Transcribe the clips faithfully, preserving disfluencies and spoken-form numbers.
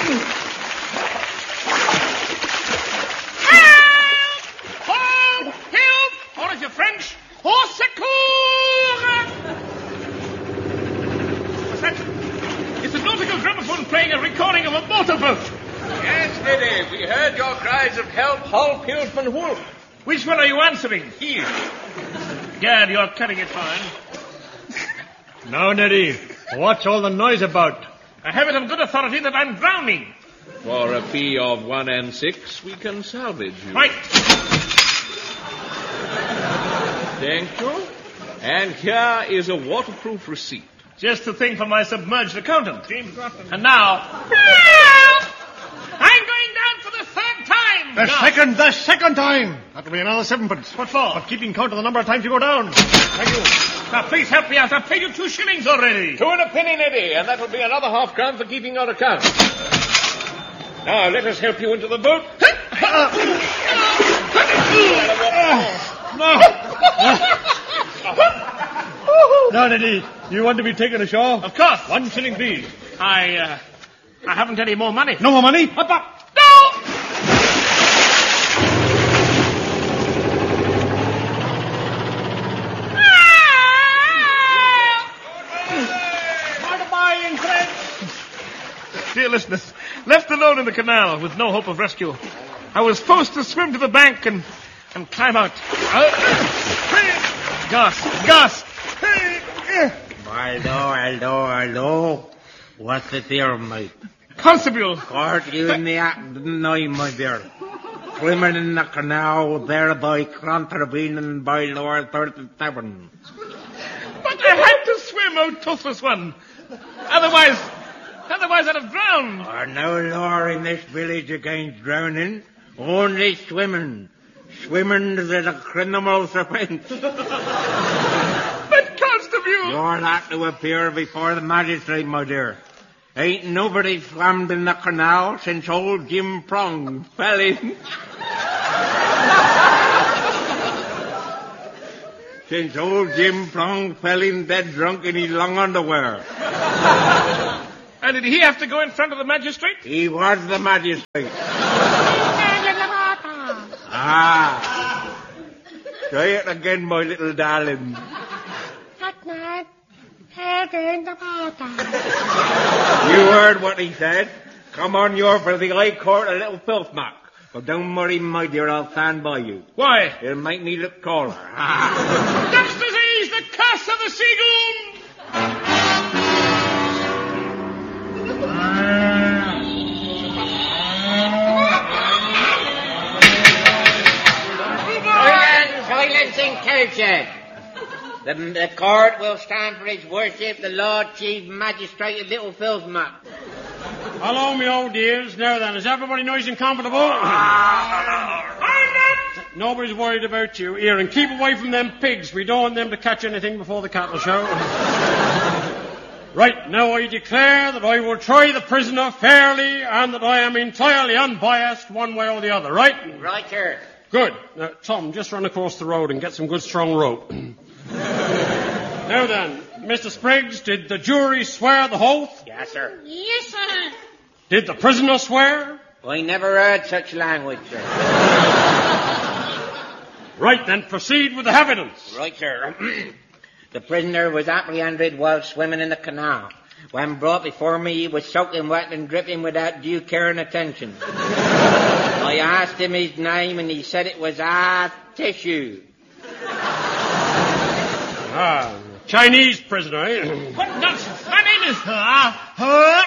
Help! Help! Or if you're French, au secours! What's that? It's a nautical gramophone playing a recording of a motorboat. Yes, Neddy, we heard your cries of help, Hull, Pilsman, Wolf. Which one are you answering? Here. Gad, you're cutting it fine. Now, Neddy, what's all the noise about? I have it on good authority that I'm drowning. For a fee of one and six, we can salvage you. Right. Thank you. And here is a waterproof receipt. Just the thing for my submerged accountant. And now... I'm going down for the third time. The now. second, the second time. That'll be another sevenpence. What for? But keeping count of the number of times you go down. Thank you. Now, please help me out. I've paid you two shillings already. Two and a penny, Neddy, and that'll be another half crown for keeping your account. Now, let us help you into the boat. No. Now, Neddy, you want to be taken ashore? Of course. One shilling, please. I, uh, I haven't any more money. No more money? Up, up. No! Dear listeners, left alone in the canal with no hope of rescue, I was forced to swim to the bank and, and climb out. Uh, Gus, Gus! Hello, hello, hello. What's it there, mate? Constable! Caught you in the act, didn't I, my dear? Swimming in the canal, thereby contravening by Law thirty-seven. But I had to swim, oh toothless one. Otherwise... Otherwise I'd have drowned. There's no law in this village against drowning. Only swimming. Swimming is a criminal offence. But, Constable... You're not to appear before the magistrate, my dear. Ain't nobody swam in the canal since old Jim Prong fell in. Since old Jim Prong fell in dead drunk in his long underwear. And did he have to go in front of the magistrate? He was the magistrate. Ah. Try it again, my little darling. You heard what he said. Come on, you're for the High Court, a little filth mark. But don't worry, my dear, I'll stand by you. Why? It'll make me look taller. Dutch disease, the curse of the seagoon! Silence, silence in cowshed. The, the court will stand for his worship, the Lord Chief Magistrate of Little Filthmark. Hello, me old dears. Now then, is everybody nice and comfortable? Nobody's worried about you. Here, and keep away from them pigs. We don't want them to catch anything before the cattle show. Right, now I declare that I will try the prisoner fairly and that I am entirely unbiased one way or the other, right? Right, sir. Good. Now, Tom, just run across the road and get some good strong rope. Now then, Mister Spriggs, did the jury swear the oath? Yes, sir. Yes, sir. Did the prisoner swear? I never heard such language, sir. Right, then proceed with the evidence. Right, sir. The prisoner was apprehended while swimming in the canal. When brought before me, he was soaking wet and dripping without due care and attention. I asked him his name, and he said it was Ah Tissue. Ah, Chinese prisoner, eh? What nonsense! My name is... Uh,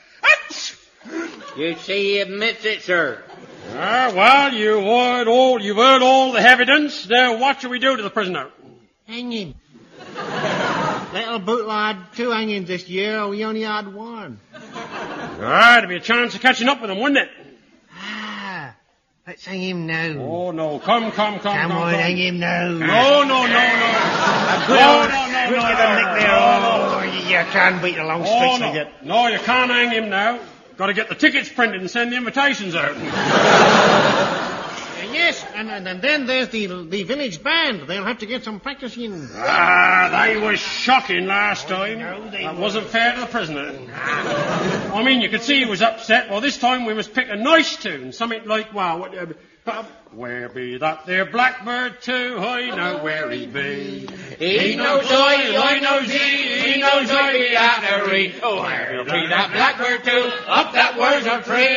You see, he admits it, sir. Ah, well, you heard all, you've heard all the evidence. Now, what shall we do to the prisoner? Hang him. Little boot lad, two hangings this year. We only had one. Ah, there'd be a chance of catching up with him, wouldn't it? Ah, let's hang him now. Oh, no. Come, come, come, come. Come on, come. hang him now. No, no, no, no. Good No, old, no, no, good no, give no, him Nick there. no, Oh, you, you can't beat the long Oh, streets no. like it. No, you can't hang him now. Got to get the tickets printed and send the invitations out. Hang Yes, and, and, and then there's the the village band. They'll have to get some practice in. Ah, they was shocking last time. no, they that weren't. wasn't fair to the prisoner. I mean, you could see he was upset. Well, this time we must pick a nice tune. Something like, wow, what... Uh, uh, where be that there blackbird too? I know where he be. He knows I, I knows he, he knows I be at a reed. Oh, where be that blackbird too? Up that word's a tree.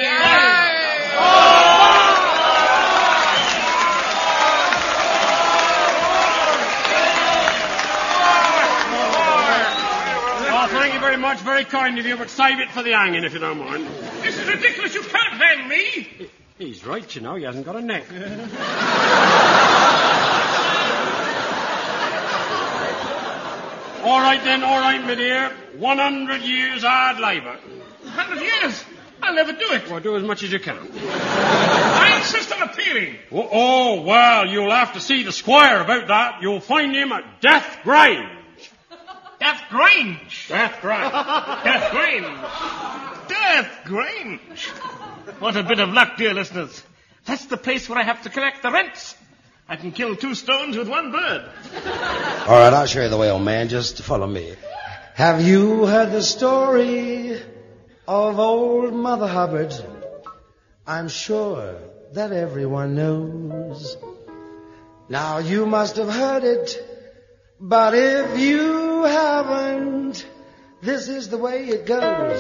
Oh, thank you very much. Very kind of you, but save it for the hanging, if you don't mind. This is ridiculous. You can't hang me. He's right, you know. He hasn't got a neck. All right, then. All right, my dear. One hundred years hard labour. A hundred years? I'll never do it. Well, do as much as you can. I insist on appealing. Oh, oh, well, you'll have to see the squire about that. You'll find him at Death Grange. Death Grange. Death Grange. Death Grange. Death Grange. What a bit of luck, dear listeners. That's the place where I have to collect the rents. I can kill two stones with one bird. All right, I'll show you the way, old man. Just follow me. Have you heard the story of old Mother Hubbard? I'm sure that everyone knows. Now, you must have heard it, but if you haven't, this is the way it goes.